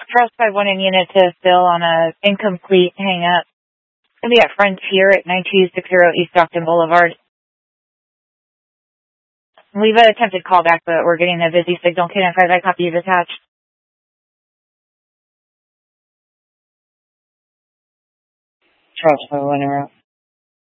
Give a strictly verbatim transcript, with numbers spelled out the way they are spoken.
Cross five one in unit to Phil on a incomplete hang up. It's going to be at Frontier at nine two six zero East Stockton Boulevard. We've attempted callback, but we're getting a busy signal. K nine five, I copy you dispatch. Cross five one in route.